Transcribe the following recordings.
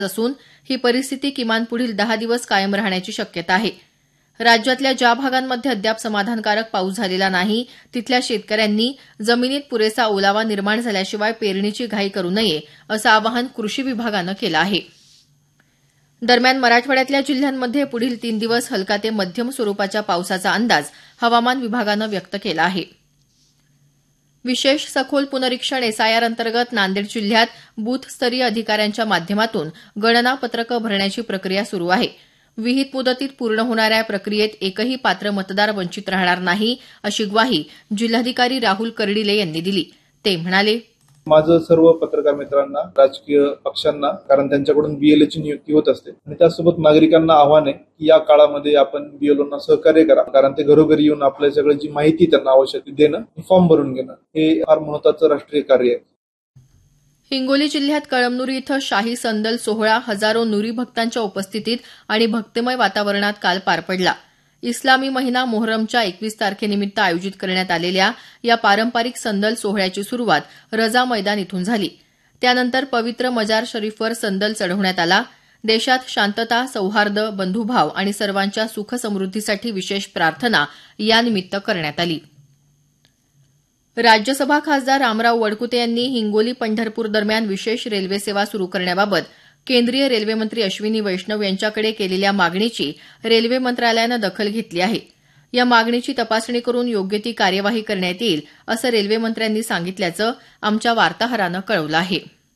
असून ही परिस्थिती किमान पुढील 10 दिवस कायम राहण्याची शक्यता आहे. राज्यातल्या ज्या भागांमध्ये अद्याप समाधानकारक पाऊस झालेला नाही तिथल्या शेतकऱ्यांनी जमिनीत पुरेसा ओलावा निर्माण झाल्याशिवाय पेरणीची घाई करू नये असं आवाहन कृषी विभागानं केलं आहे. दरम्यान मराठवाड्यातल्या जिल्ह्यांमध्ये पुढील 3 दिवस हलका ते मध्यम स्वरूपाच्या पावसाचा अंदाज हवामान विभागानं व्यक्त केला आहे. विशेष सखोल पुनरीक्षण एसआयआर अंतर्गत नांदेड जिल्ह्यात बूथस्तरीय अधिकाऱ्यांच्या माध्यमातून गणना पत्रकं भरण्याची प्रक्रिया सुरू आहे. विहित मुदतीत पूर्ण होणाऱ्या या प्रक्रियेत एकही पात्र मतदार वंचित राहणार नाही अशी ग्वाही जिल्हाधिकारी राहुल कर्डिले यांनी दिली. ते म्हणाले, माझं सर्व पत्रकार मित्रांना, राजकीय पक्षांना, कारण त्यांच्याकडून बीएलओची नियुक्ती होत असते आणि त्यासोबत नागरिकांना आव्हान आहे की या काळामध्ये आपण बीएलओना सहकार्य करा, कारण ते घरोघरी येऊन आपल्या सगळी जी माहिती त्यांना आवश्यक देणं, फॉर्म भरून घेणं हे फार महत्वाचं राष्ट्रीय कार्य आहे. हिंगोली जिल्ह्यात कळमनुरी इथं शाही संदल सोहळा हजारो नुरी भक्तांच्या उपस्थितीत आणि भक्तिमय वातावरणात काल पार पडला. इस्लामी महिना मोहरमच्या 21 तारखेनिमित्त आयोजित करण्यात आलेल्या या पारंपरिक संदल सोहळ्याची सुरुवात रजा मैदान इथून झाली. त्यानंतर पवित्र मजार शरीफवर संदल चढवण्यात आला. देशात शांतता, सौहार्द, बंधुभाव आणि सर्वांच्या सुख समृद्धीसाठी विशेष प्रार्थना यानिमित्त करण्यात आली. राज्यसभा खासदार रामराव वडकुते यांनी हिंगोली पंढरपूर दरम्यान विशेष रेल्वे सेवा सुरू करण्याबाबत केंद्रीय रेल्वे मंत्री अश्विनी वैष्णव यांच्याकडे केलेल्या मागणीची रेल्वे मंत्रालयानं दखल घेतली आहे. या मागणीची तपासणी करून योग्य ती कार्यवाही करण्यात येईल असं रेल्वे मंत्र्यांनी सांगितल्याचं आमच्या वार्ताहरानं कळवलं आहे.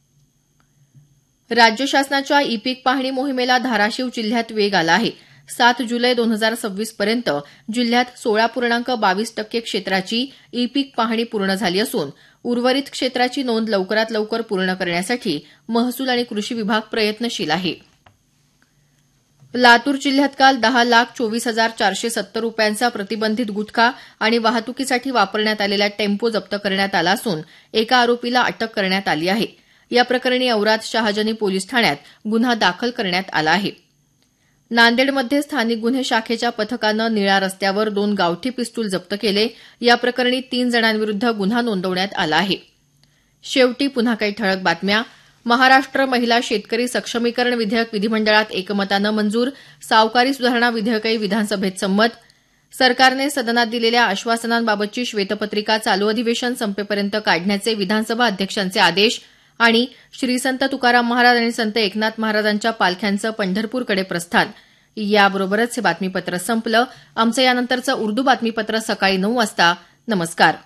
राज्य शासनाच्या ई पीक पाहणी मोहिमेला धाराशिव जिल्ह्यात वेग आला आहे. 7 जुलै 2026 पर्यंत जिल्ह्यात 16.22% क्षेत्राची ई पीक पाहणी पूर्ण झाली असून उर्वरित क्षेत्राची नोंद लवकरात लवकर पूर्ण करण्यासाठी महसूल आणि कृषी विभाग प्रयत्नशील आहे. लातूर जिल्ह्यात काल 10,24,470 रुपयांचा प्रतिबंधित गुटखा आणि वाहतुकीसाठी वापरण्यात आलेला टेम्पो जप्त करण्यात आला असून एका आरोपीला अटक करण्यात आली आहे. या प्रकरणी औराद शहाजनी पोलीस ठाण्यात गुन्हा दाखल करण्यात आला आहे. नांदेडमध्ये स्थानिक गुन्हे शाखेच्या पथकानं निळा रस्त्यावर 2 गावठी पिस्तूल जप्त केले. या प्रकरणी 3 जणांविरुद्ध गुन्हा नोंदवण्यात आला आहे. शेवटी पुन्हा काही ठळक बातम्या. महाराष्ट्र महिला शेतकरी सक्षमीकरण विधेयक विधिमंडळात एकमतानं मंजूर. सावकारी सुधारणा विधेयकही विधानसभेत संमत. सरकारने सदनात दिलेल्या आश्वासनांबाबतची श्वेतपत्रिका चालू अधिवेशन संपेपर्यंत काढण्याचे विधानसभा अध्यक्षांचे आदेश. आणि श्री संत तुकाराम महाराज आणि संत एकनाथ महाराजांच्या पालख्यांचं पंढरपूरकडे प्रस्थान. याबरोबरच हे बातमीपत्र संपलं. आमचं यानंतरचं उर्दू बातमीपत्र सकाळी 9 वाजता. नमस्कार.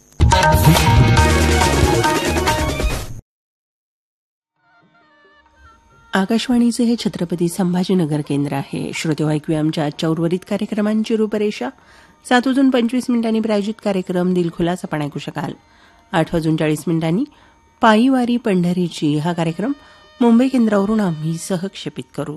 आकाशवाणीचे हे छत्रपती संभाजीनगर केंद्र आहे. श्रोते ऐकूया आमच्या आजच्या उर्वरित कार्यक्रमांची रूपरेषा. 7:25 प्रायोजित कार्यक्रम दिलखुलास आपण ऐकू शकाल. 8:40 पायीवारी पंढरीची हा कार्यक्रम मुंबई केंद्रावरून आम्ही सहक्षेपित करू.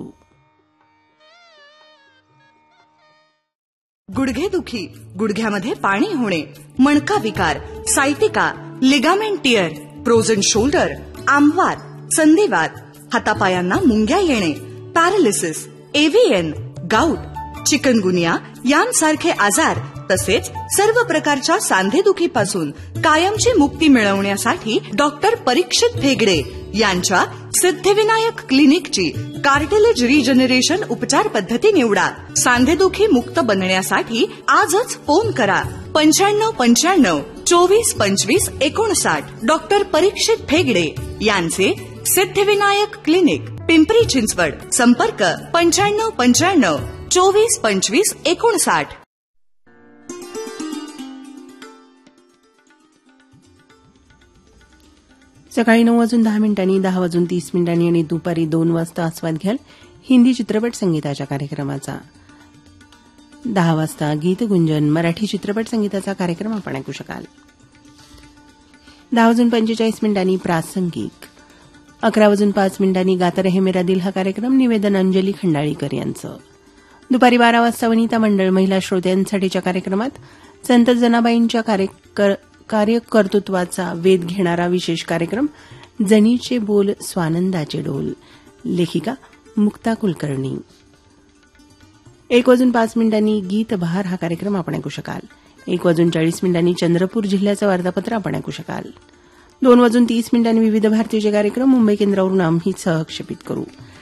गुडघेदुखी, गुडघ्यामध्ये पाणी होणे, मणका विकार, sciatica, ligament tier, frozen shoulder, आंबवात, संधिवात, हातापायांना मुंग्या येणे, पॅरालिसिस, एव्हीएन, गाऊट, चिकनगुनिया यांसारखे आजार तसेच सर्व प्रकारच्या सांधेदुखीपासून कायमची मुक्ती मिळवण्यासाठी डॉक्टर परीक्षित भेगडे यांच्या सिद्धिविनायक क्लिनिकची कार्टिलेज रिजनरेशन उपचार पद्धती निवडा. सांधेदुखी मुक्त बनण्यासाठी आजच फोन करा. 9595 24 25 59. डॉक्टर परीक्षित भेगडे यांचे सिद्धिविनायक क्लिनिक, पिंपरी चिंचवड. संपर्क 9595 24 25 59. सकाळी 9:10 10:30 आणि दुपारी 2 वाजता आस्वाद घ्याल हिंदी चित्रपट संगीताच्या कार्यक्रमाचा. 10 वाजता गीत गुंजन मराठी चित्रपट संगीताचा कार्यक्रम आपण ऐकू शकाल. 10:45 प्रासंगिक. 11:05 गाता रहे मेरा दिल हा कार्यक्रम निवेदन अंजली खंडाळीकर यांचं. दुपारी 12 वाजता वनिता मंडळ महिला श्रोत्यांसाठीच्या कार्यक्रमात संत जनाबाईंच्या कार्यकर्तृत्वाचा वेध घेणारा विशेष कार्यक्रम जनीचे बोल स्वानंदाचे डोल. लेखिका मुक्ता कुलकर्णी. 1:05 गीत बहार हा कार्यक्रम आपण ऐकू शकाल. 1:40 चंद्रपूर जिल्ह्याचं वार्तापत्र आपण ऐकू शकाल. 2:30 विविध भारतीचे कार्यक्रम मुंबई केंद्रावरून आम्ही सहक्षेपित करू.